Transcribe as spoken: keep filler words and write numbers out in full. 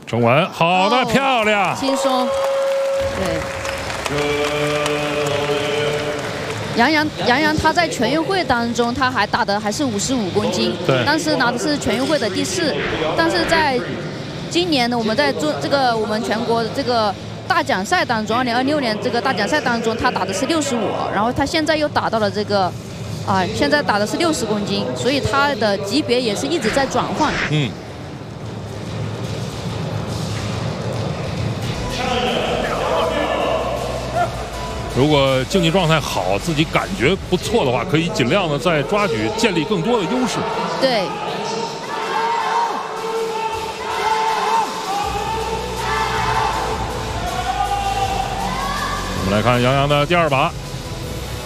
撑稳，好的，哦、漂亮， 轻松。对。杨洋，杨洋他在全运会当中，他还打的还是五十五公斤， 对， 但是拿的是全运会的第四。但是在今年呢，我们在做这个我们全国这个大奖赛当中，二零二六年这个大奖赛当中，他打的是六十五，然后他现在又打到了这个。 啊，现在打的是六十公斤，所以他的级别也是一直在转换。 嗯。如果竞技状态好，自己感觉不错的话，可以尽量的在抓举建立更多的优势。 对。 我们来看杨洋的第二把。